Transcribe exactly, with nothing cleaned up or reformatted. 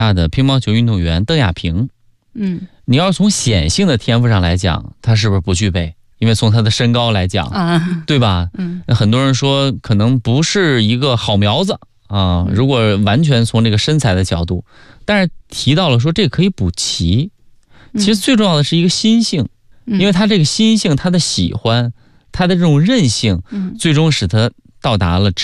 大的乒乓球运动员邓亚萍， 嗯， 你要从显性的天赋上来讲，他是不是不具备？因为从他的身高来讲， 啊， 对吧？ 嗯， 那很多人说可能不是一个好苗子啊。如果完全从这个身材的角度，但是提到了说这可以补齐。其实最重要的是一个心性，因为他这个心性，他的喜欢，他的这种韧性，最终使他到达了